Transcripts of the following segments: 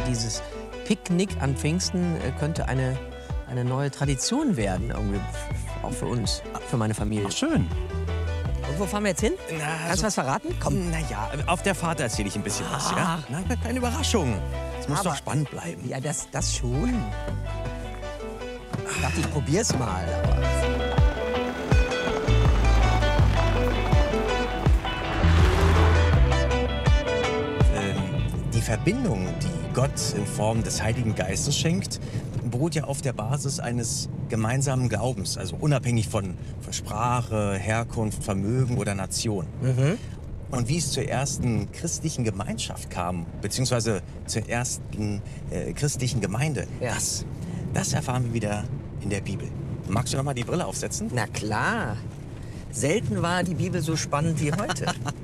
dieses Picknick an Pfingsten könnte eine neue Tradition werden, irgendwie, auch für uns, für meine Familie. Ach, schön. Und wo fahren wir jetzt hin? Kannst du was verraten? Komm. Naja, auf der Fahrt erzähle ich ein bisschen was, ja? Na, eine kleine Überraschung. Es muss Aber- doch spannend bleiben. Ja, das schon. Ich dachte, ich probier's mal. Aber Die Verbindung, die Gott in Form des Heiligen Geistes schenkt, beruht ja auf der Basis eines gemeinsamen Glaubens, also unabhängig von Sprache, Herkunft, Vermögen oder Nation. Und wie es zur ersten christlichen Gemeinschaft kam, beziehungsweise zur ersten christlichen Gemeinde, Ja. das erfahren wir wieder in der Bibel. Magst du noch mal die Brille aufsetzen? na klar. Selten war die Bibel so spannend wie heute.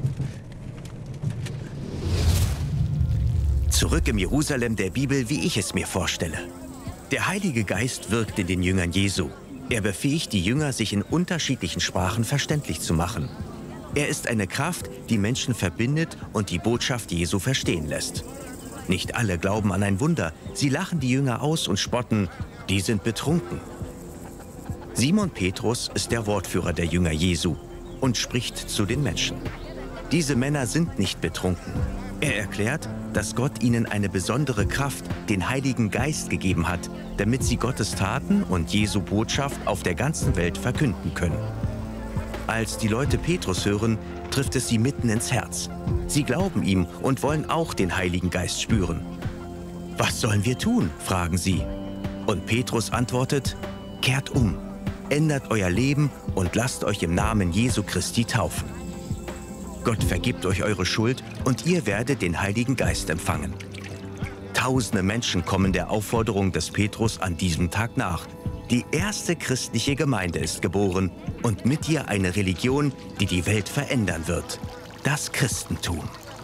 Zurück im Jerusalem der Bibel, wie ich es mir vorstelle. Der Heilige Geist wirkt in den Jüngern Jesu. Er befähigt die Jünger, sich in unterschiedlichen Sprachen verständlich zu machen. Er ist eine Kraft, die Menschen verbindet und die Botschaft Jesu verstehen lässt. Nicht alle glauben an ein Wunder. Sie lachen die Jünger aus und spotten, die sind betrunken. Simon Petrus ist der Wortführer der Jünger Jesu und spricht zu den Menschen. Diese Männer sind nicht betrunken. Er erklärt, dass Gott ihnen eine besondere Kraft, den Heiligen Geist, gegeben hat, damit sie Gottes Taten und Jesu Botschaft auf der ganzen Welt verkünden können. Als die Leute Petrus hören, trifft es sie mitten ins Herz. Sie glauben ihm und wollen auch den Heiligen Geist spüren. Was sollen wir tun? Fragen sie. Und Petrus antwortet, kehrt um, ändert euer Leben und lasst euch im Namen Jesu Christi taufen. Gott vergibt euch eure Schuld und ihr werdet den Heiligen Geist empfangen. Tausende Menschen kommen der Aufforderung des Petrus an diesem Tag nach. Die erste christliche Gemeinde ist geboren und mit ihr eine Religion, die die Welt verändern wird. Das Christentum.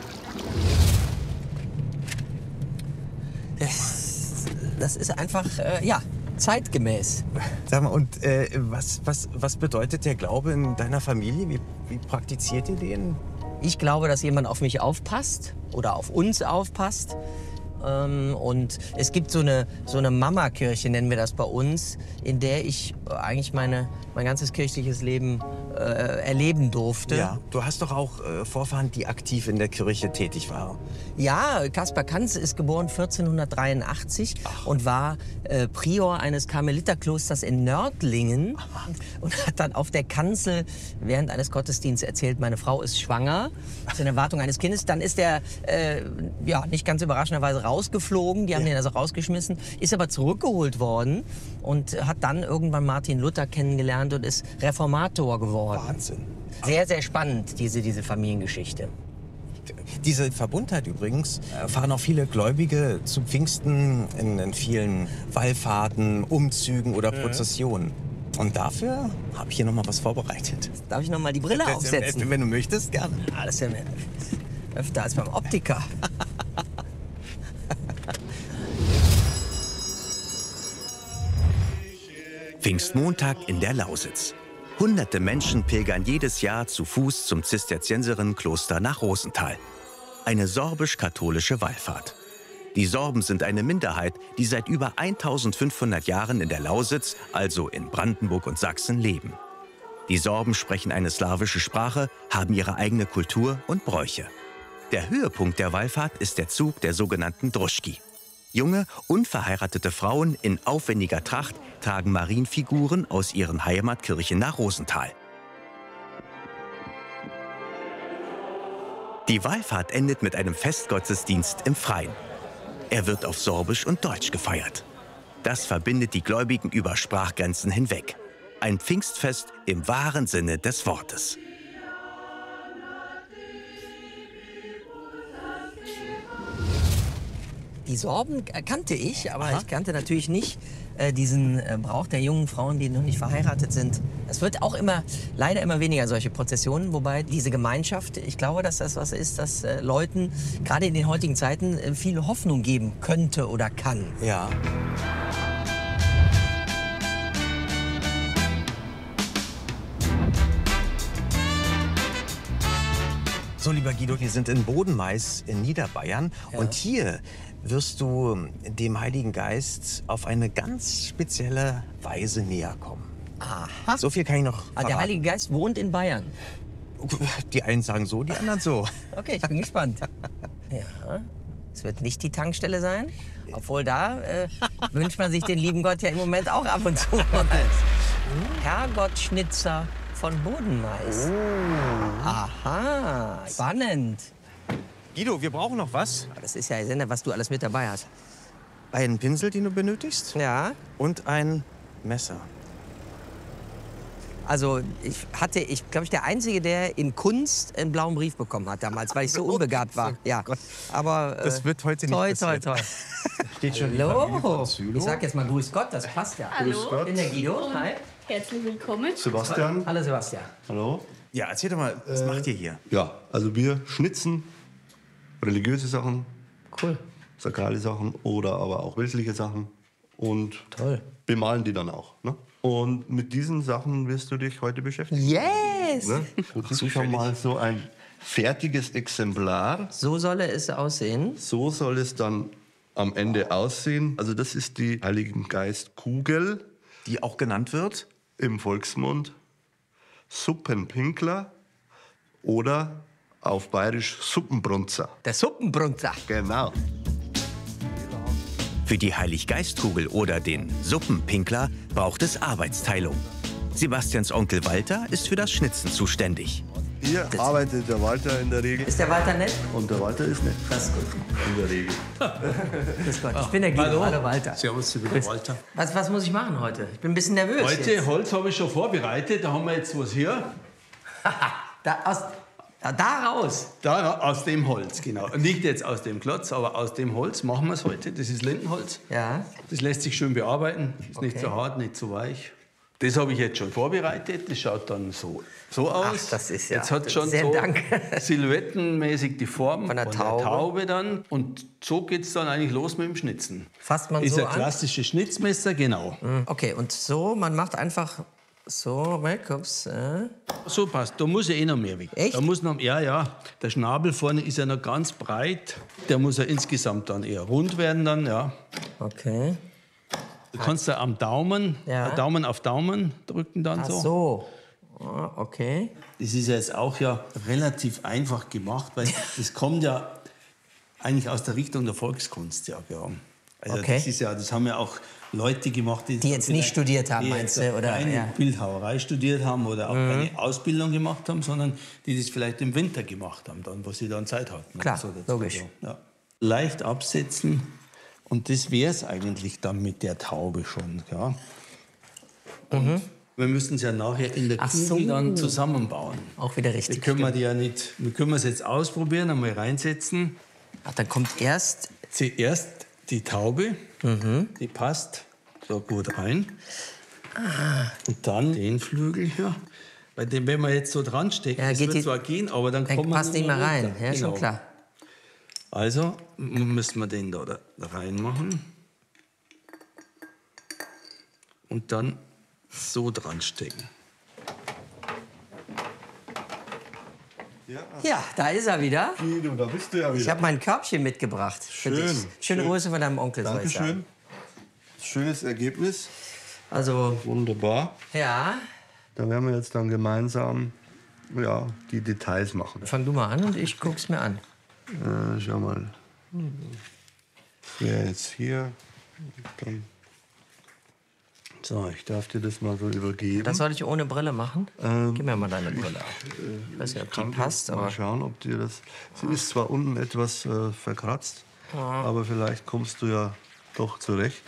Das ist einfach, ja, zeitgemäß. Sag mal, und was bedeutet der Glaube in deiner Familie? Wie praktiziert ihr den? Ich glaube, dass jemand auf mich aufpasst oder auf uns aufpasst. Und es gibt so eine Mama-Kirche, nennen wir das bei uns, in der ich eigentlich mein ganzes kirchliches Leben erleben durfte. Ja, du hast doch auch Vorfahren, die aktiv in der Kirche tätig waren. Ja, Kaspar Kanz ist geboren 1483 und war Prior eines Karmeliterklosters in Nördlingen und hat dann auf der Kanzel während eines Gottesdienstes erzählt, meine Frau ist schwanger, ist in Erwartung eines Kindes. Dann ist er, ja, nicht ganz überraschenderweise rausgeflogen, die haben den also rausgeschmissen, ist aber zurückgeholt worden und hat dann irgendwann Martin Luther kennengelernt und ist Reformator geworden. Wahnsinn. Sehr, sehr spannend, diese Familiengeschichte. Diese Verbundheit übrigens erfahren auch viele Gläubige zu Pfingsten in vielen Wallfahrten, Umzügen oder Prozessionen. Und dafür habe ich hier noch mal was vorbereitet. Darf ich noch mal die Brille aufsetzen? Wenn du möchtest, gerne. Ah, das ist ja öfter als beim Optiker. Pfingstmontag in der Lausitz. Hunderte Menschen pilgern jedes Jahr zu Fuß zum Zisterzienserinnenkloster nach Rosenthal. Eine sorbisch-katholische Wallfahrt. Die Sorben sind eine Minderheit, die seit über 1500 Jahren in der Lausitz, also in Brandenburg und Sachsen, leben. Die Sorben sprechen eine slawische Sprache, haben ihre eigene Kultur und Bräuche. Der Höhepunkt der Wallfahrt ist der Zug der sogenannten Druschki. Junge, unverheiratete Frauen in aufwendiger Tracht tragen Marienfiguren aus ihren Heimatkirchen nach Rosenthal. Die Wallfahrt endet mit einem Festgottesdienst im Freien. Er wird auf Sorbisch und Deutsch gefeiert. Das verbindet die Gläubigen über Sprachgrenzen hinweg. Ein Pfingstfest im wahren Sinne des Wortes. Die Sorben kannte ich, aber ich kannte natürlich nicht diesen Brauch der jungen Frauen, die noch nicht verheiratet sind. Es wird auch leider immer weniger solche Prozessionen, wobei diese Gemeinschaft, ich glaube, dass das was ist, das Leuten gerade in den heutigen Zeiten viel Hoffnung geben könnte oder kann. Ja. So, lieber Guido, wir sind in Bodenmais in Niederbayern. Und hier wirst du dem Heiligen Geist auf eine ganz spezielle Weise näher kommen. Aha. So viel kann ich noch Ah, verraten. der Heilige Geist wohnt in Bayern. Die einen sagen so, die anderen so. Okay, ich bin gespannt. Ja, es wird nicht die Tankstelle sein. Obwohl da wünscht man sich den lieben Gott ja im Moment auch ab und zu mal. Herrgottschnitzer von Bodenmais. Aha, spannend. Guido, wir brauchen noch was. Das ist ja Sender, was du alles mit dabei hast. Einen Pinsel, den du benötigst. Ja, Und ein Messer. also ich glaube, der Einzige, der in Kunst einen blauen Brief bekommen hat damals, weil ich so unbegabt war. Ja, aber Das wird heute nicht toi, passieren. toi. Steht schon die Familie Hallo. von Sylo. Ich sag jetzt mal Grüß Gott, das passt ja. Hallo. Gott. In der Guido, hi. Herzlich willkommen. Sebastian. Hallo Sebastian. Hallo. Ja, erzähl doch mal, was macht ihr hier? Ja, also wir schnitzen religiöse Sachen, Cool. sakrale Sachen oder aber auch weltliche Sachen und Toll. bemalen die dann auch. Ne? Und mit diesen Sachen wirst du dich heute beschäftigen. Yes! Ne? Du kriegst schon mal so ein fertiges Exemplar. So soll es aussehen. So soll es dann am Ende aussehen. Also das ist die Heiligen Geist Kugel, Die auch genannt wird? im Volksmund Suppenpinkler oder auf Bayerisch Suppenbrunzer. Der Suppenbrunzer. Genau. Für die Heiliggeistkugel oder den Suppenpinkler braucht es Arbeitsteilung. Sebastians Onkel Walter ist für das Schnitzen zuständig. Hier arbeitet der Walter in der Regel. Ist der Walter nett? Und der Walter ist nett. Das ist gut. In der Regel. Grüß Gott. Ich bin der Guido. Hallo Walter. Servus, ich bin der Walter. Was muss ich machen heute? Ich bin ein bisschen nervös Heute jetzt. Holz habe ich schon vorbereitet. Da haben wir jetzt was hier. Da raus. Da aus dem Holz, genau. Nicht jetzt aus dem Klotz, aber aus dem Holz machen wir es heute. Das ist Lindenholz. Ja. Das lässt sich schön bearbeiten. Ist nicht Okay. zu hart, nicht zu weich. Das habe ich jetzt schon vorbereitet. Das schaut dann so aus. Ach, das ist ja- Jetzt hat schon sehr so Dank. silhouettenmäßig die Form Von der Taube. dann. Und so geht es dann eigentlich los mit dem Schnitzen. Fasst man ist so ein an? klassisches Schnitzmesser, genau. Okay, und so, man macht einfach so, guck's. So passt. Da muss ja eh noch mehr weg. Echt? Da muss noch, ja. Der Schnabel vorne ist ja noch ganz breit. Der muss ja insgesamt dann eher rund werden dann, ja. Okay. Du kannst da am Daumen, Ja. Daumen auf Daumen drücken dann Ach so. so. Ah, okay. Das ist ja jetzt auch ja relativ einfach gemacht, weil das kommt ja eigentlich aus der Richtung der Volkskunst, ja. Also Okay. das ist ja, das haben ja auch Leute gemacht, Die jetzt nicht studiert haben, die meinst jetzt du, oder? keine Ja. Mhm. Bildhauerei studiert haben oder auch keine Ausbildung gemacht haben, sondern die das vielleicht im Winter gemacht haben, dann, wo sie dann Zeit hatten. Klar, dazu. logisch. Ja. Leicht absetzen und das wäre es eigentlich dann mit der Taube schon. Ja. Und wir müssen es ja nachher in der Ach Kugel so. dann zusammenbauen. Auch wieder Wir richtig. können wir die ja nicht, wir können es jetzt ausprobieren, einmal reinsetzen. Ach, dann kommt erst. Zuerst die Taube, die passt so gut rein. Und dann den Flügel hier. Bei dem, wenn wir jetzt so dran stecken, Ja, das geht wird die- zwar gehen, aber dann Dann kommen wir passt nicht mehr rein. runter. Ja, schon Genau. klar. Also müssen wir den da reinmachen. Und dann so dran stecken. Ja, da ist er wieder. Guido, da bist du ja Ich wieder. habe mein Körbchen mitgebracht. Für Schön. dich. Schöne Grüße von deinem Onkel, soll ich sagen. Dankeschön. Schönes Ergebnis. Also, Wunderbar. ja, Da werden wir jetzt dann gemeinsam die Details machen. fang du mal an und ich guck's mir an. Schau mal. Wer jetzt hier? Dann. So, ich darf dir das mal so übergeben. Das soll ich ohne Brille machen? Gib mir mal deine Brille. Ich weiß nicht, ob die passt, Mal aber schauen, ob dir das. Sie ist zwar unten etwas verkratzt, aber vielleicht kommst du ja doch zurecht.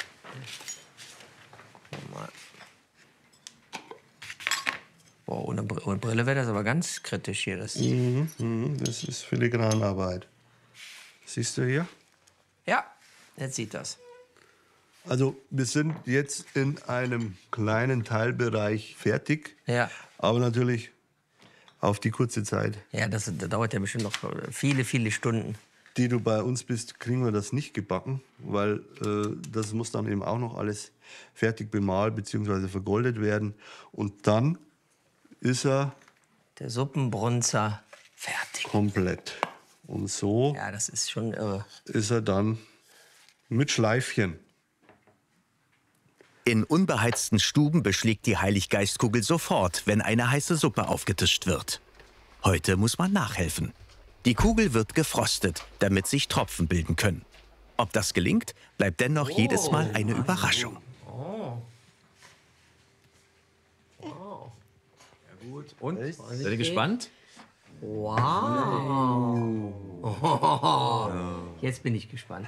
boah, ohne Brille wäre das aber ganz kritisch hier. Das Das ist Filigranarbeit. Siehst du hier? ja, jetzt sieht das. Also wir sind jetzt in einem kleinen Teilbereich fertig, Ja. aber natürlich auf die kurze Zeit, Ja, das dauert ja bestimmt noch viele, viele Stunden. die du bei uns bist, kriegen wir das nicht gebacken, weil das muss dann eben auch noch alles fertig bemalt bzw. vergoldet werden. Und dann ist er Der Suppenbrunzer Fertig. Komplett. Und so Ja, das ist schon irre. ist er dann mit Schleifchen. In unbeheizten Stuben beschlägt die Heiliggeistkugel sofort, wenn eine heiße Suppe aufgetischt wird. Heute muss man nachhelfen. Die Kugel wird gefrostet, damit sich Tropfen bilden können. Ob das gelingt, bleibt dennoch jedes Mal eine Überraschung. Und? Seid ihr gespannt? Wow. Jetzt bin ich gespannt.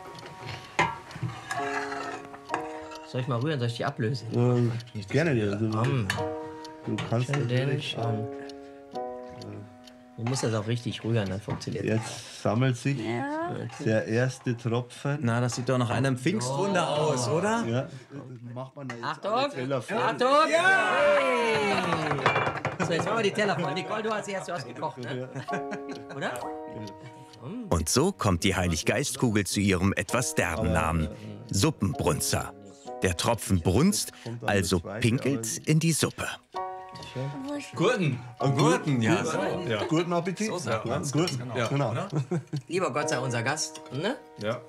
Soll ich mal rühren? Soll ich die ablösen? Gerne. Du kannst Den schon. Du musst das auch richtig rühren, dann funktioniert das. Jetzt sammelt sich der erste Tropfen. Na, das sieht doch nach einem Pfingstwunder aus, oder? Ja, macht man da jetzt Achtung! alle Teller voll. Achtung! Hey! So, jetzt machen wir die Teller voll. Nicole, du hast gekocht, ne? Oder? Und so kommt die Heiliggeistkugel zu ihrem etwas derben Namen: Suppenbrunzer. Der Tropfen brunzt, also pinkelt in die Suppe. Gurken. Gurken, ja. So. Ja. Guten Appetit. Ja, Gurken. Ja, Genau. oder? Lieber Gott sei unser Gast, ne? Ja.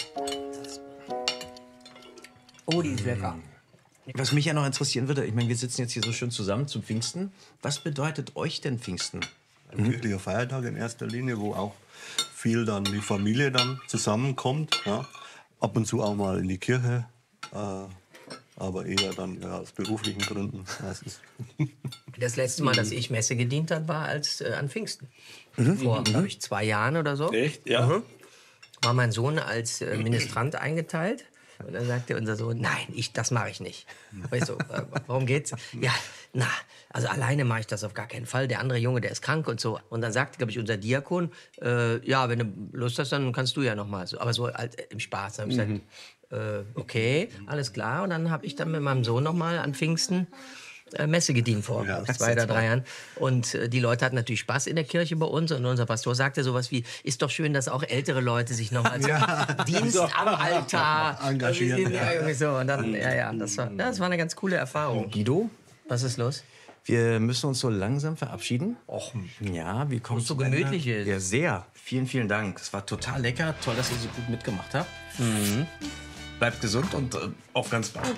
Oh, die ist lecker. Was mich ja noch interessieren würde, ich meine, wir sitzen jetzt hier so schön zusammen zum Pfingsten. Was bedeutet euch denn Pfingsten? Ein kirchlicher Feiertag in erster Linie, wo auch viel dann die Familie dann zusammenkommt. Ja. Ab und zu auch mal in die Kirche, aber eher dann aus beruflichen Gründen meistens. Das letzte Mal, dass ich Messe gedient habe, war an Pfingsten. Vor, glaube ich, 2 Jahren oder so. Echt? Ja. War mein Sohn als Ministrant eingeteilt. Und dann sagte unser Sohn, nein, das mache ich nicht. Und ich so, warum geht's? Ja, also alleine mache ich das auf gar keinen Fall. Der andere Junge, der ist krank und so. Und dann sagte, glaube ich, unser Diakon, ja, wenn du Lust hast, dann kannst du ja noch mal. Aber so halt im Spaß. Dann habe ich gesagt, okay, alles klar. Und dann habe ich dann mit meinem Sohn noch mal an Pfingsten Messe gedient vor 2 oder 3 Jahren. Und die Leute hatten natürlich Spaß in der Kirche bei uns. Und unser Pastor sagte sowas wie, ist doch schön, dass auch ältere Leute sich noch als Dienst am Altar engagieren. irgendwie so. Und dann, das war eine ganz coole Erfahrung. Guido, Was ist los? wir müssen uns so langsam verabschieden. Och, ja, wie kommst so gemütlich ist. Ja, sehr. Vielen, vielen Dank. Es war total lecker. Toll, dass ihr so gut mitgemacht habt. Bleibt gesund und auf ganz bald.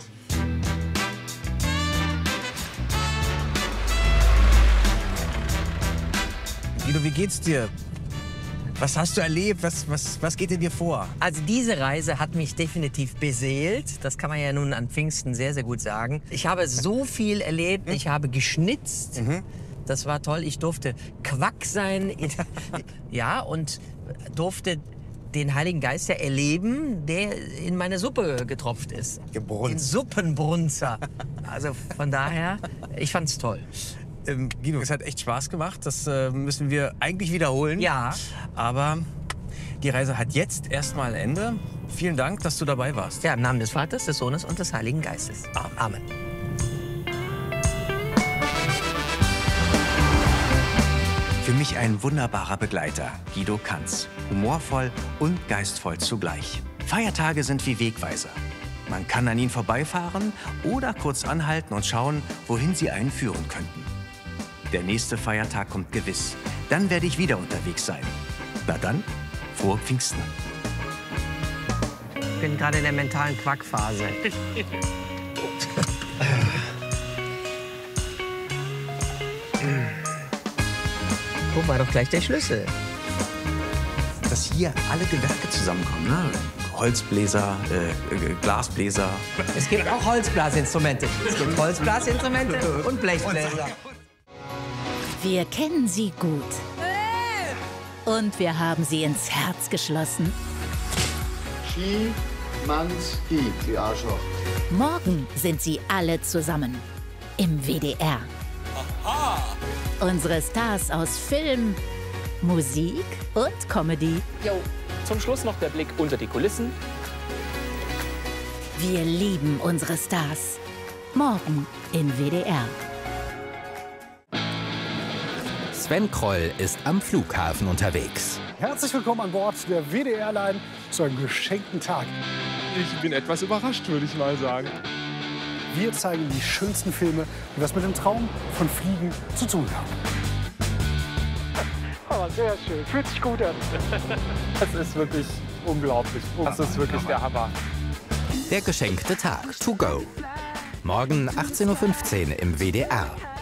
Guido, wie geht's dir? Was hast du erlebt? Was geht in dir vor? Also diese Reise hat mich definitiv beseelt. Das kann man ja nun an Pfingsten sehr, sehr gut sagen. Ich habe so viel erlebt. Ich habe geschnitzt. Das war toll. Ich durfte Quack sein. Ja, und durfte den Heiligen Geist ja erleben, der in meine Suppe getropft ist. Gebrunzt. Den Suppenbrunzer. Also von daher, ich fand's toll. Guido, es hat echt Spaß gemacht. Das müssen wir eigentlich wiederholen. Ja. Aber die Reise hat jetzt erstmal ein Ende. Vielen Dank, dass du dabei warst. Ja, im Namen des Vaters, des Sohnes und des Heiligen Geistes. Amen. Für mich ein wunderbarer Begleiter, Guido Kanz. Humorvoll und geistvoll zugleich. Feiertage sind wie Wegweiser. Man kann an ihnen vorbeifahren oder kurz anhalten und schauen, wohin sie einen führen könnten. Der nächste Feiertag kommt gewiss. Dann werde ich wieder unterwegs sein. Na dann, frohe Pfingsten. Ich bin gerade in der mentalen Quackphase. Guck mal, doch gleich der Schlüssel. Dass hier alle Gewerke zusammenkommen. Ne? Holzbläser, Glasbläser. Es gibt auch Holzblasinstrumente. Es gibt Holzblasinstrumente und Blechbläser. Wir kennen sie gut. Und wir haben sie ins Herz geschlossen. Schimanski, die Arschloch. Morgen sind sie alle zusammen. Im WDR. Aha. Unsere Stars aus Film, Musik und Comedy. Jo, zum Schluss noch der Blick unter die Kulissen. Wir lieben unsere Stars. Morgen im WDR. Sven Kroll ist am Flughafen unterwegs. Herzlich willkommen an Bord der WDR-Line zu einem geschenkten Tag. Ich bin etwas überrascht, würde ich mal sagen. Wir zeigen die schönsten Filme, die was mit dem Traum von Fliegen zu tun haben. sehr schön. Fühlt sich gut an. Das ist wirklich unglaublich. Das ist wirklich der Hammer. Der geschenkte Tag to go. Morgen 18:15 Uhr im WDR.